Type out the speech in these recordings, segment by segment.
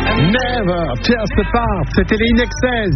Never Tears Apart, c'était les In-Excess,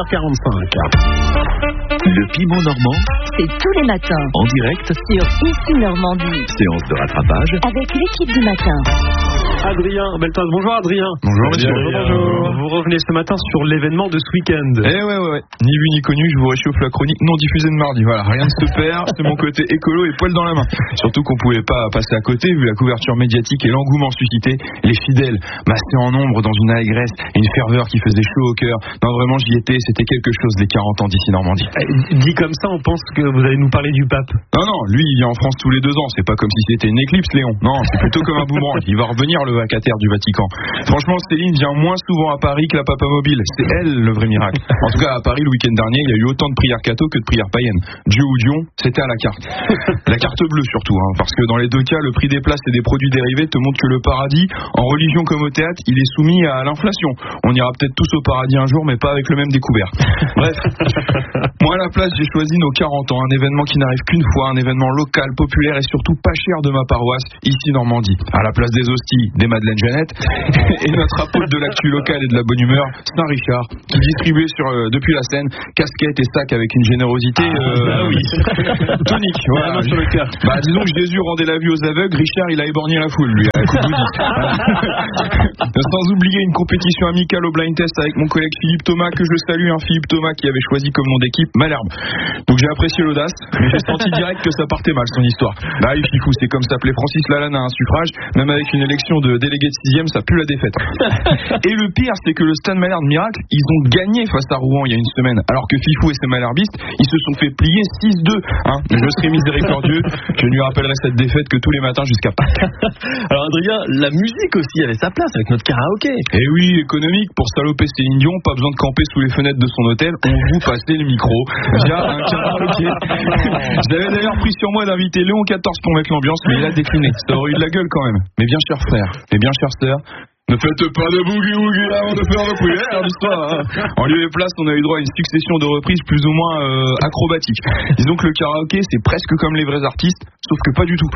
18h45. Le Piment Normand, c'est tous les matins. En direct sur Ici Normandie. Séance de rattrapage avec l'équipe du matin. Adrien Beltaz, bonjour Adrien. Bonjour monsieur. Bonjour. Vous revenez ce matin sur l'événement de ce week-end. Ouais. Ni vu ni connu, je vous réchauffe la chronique non diffusée de mardi. Voilà, rien ne se perd, c'est mon côté écolo et poil dans la main. Surtout qu'on pouvait pas passer à côté vu la couverture médiatique et l'engouement suscité. Les fidèles massés en nombre dans une allégresse et une ferveur qui faisait chaud au cœur. Non, vraiment, j'y étais, c'était quelque chose des 40 ans d'ici Normandie. Dit comme ça, on pense que vous allez nous parler du pape. Non, lui, il vient en France tous les 2 ans. C'est pas comme si c'était une éclipse, Léon. Non, c'est plutôt comme un boomerang. Il va revenir, le vacataire du Vatican. Franchement, Céline vient moins souvent à Paris que la Papa Mobile. C'est elle, le vrai miracle. En tout cas, à Paris, le week-end dernier, il y a eu autant de prières catho que de prières païennes. Dieu ou Dion, c'était à la carte. La carte bleue, surtout, parce que dans les 2 cas, le prix des places et des produits dérivés te montre que le paradis, en religion comme au théâtre, il est soumis à l'inflation. On ira peut-être tous au paradis un jour, mais pas avec le même découvert. Bref, moi à la place, j'ai choisi nos 40 ans, un événement qui n'arrive qu'une fois, un événement local, populaire et surtout pas cher de ma paroisse, ici Normandie. À la place des hosties, des Madeleine Jeannette et notre apôtre de l'actu locale et de la bonne humeur, Saint-Richard, qui distribuait depuis la scène casquettes et sacs avec une générosité tonique. Voilà. Sur le cœur. Disons que Jésus rendait la vue aux aveugles, Richard il a éborgné la foule, lui, à la coupe bouddhiste. Sans oublier une compétition amicale au blind test avec mon collègue Philippe Thomas, que je salue, Philippe Thomas qui avait choisi comme nom d'équipe Malherbe. Donc j'ai apprécié l'audace, mais j'ai senti direct que ça partait mal son histoire. Oui, Fifou, c'est comme s'appelait Francis Lalanne à un suffrage, même avec une élection de délégué de 6e, ça pue la défaite. Et le pire, c'est que le Stade Malherbe Miracle, ils ont gagné face à Rouen il y a une semaine, alors que Fifou et ses malherbistes, ils se sont fait plier 6-2. Je serai miséricordieux, je lui rappellerai cette défaite que tous les matins jusqu'à Pâques. Alors Adrien, la musique aussi avait sa place avec notre karaoké. Et oui, économique, pour saloper Céline Dion, pas besoin de camper sous les fenêtres de son hôtel, on vous passait le micro via un karaoké. J'avais d'ailleurs pris sur moi d'inviter Léon XIV pour mettre l'ambiance, mais il a décliné. Ça aurait eu de la gueule quand même. Mais bien chers frères, et bien chères sœurs, ne faites pas de boogie-woogie avant de faire le prière d'histoire. En lieu et place, on a eu droit à une succession de reprises plus ou moins acrobatiques. Disons que le karaoké, c'est presque comme les vrais artistes, sauf que pas du tout.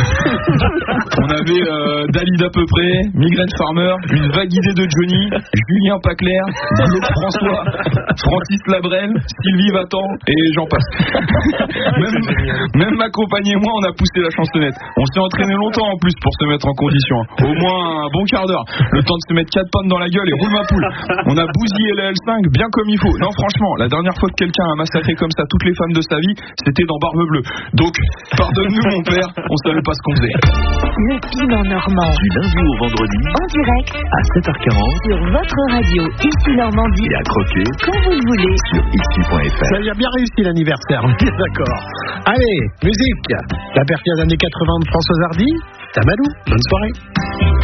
On avait Dali d'à peu près, Migraine Farmer, une vague idée de Johnny, Julien Paclair, Claude François, Francis Labrel, Sylvie Vatan, et j'en passe. Même ma compagne et moi, on a poussé la chansonnette. On s'est entraîné longtemps en plus pour se mettre en condition. Au moins un bon quart d'heure. Le temps de se mettre 4 pannes dans la gueule et roule ma poule. On a bousillé la L5 bien comme il faut. Non, franchement, la dernière fois que quelqu'un a massacré comme ça toutes les femmes de sa vie, c'était dans Barbe Bleue. Donc, pardonne-nous mon père, on savait pas ce qu'on faisait. Le Piment Normand. du lundi au vendredi En direct à 7h40 sur votre radio Ici Normandie. et à croquer Quand vous le voulez. sur ici.fr. Ça y a bien réussi l'anniversaire, on est d'accord. Allez, musique. La perfide des années 80 de Françoise Hardy, Tamadou. Bonne soirée.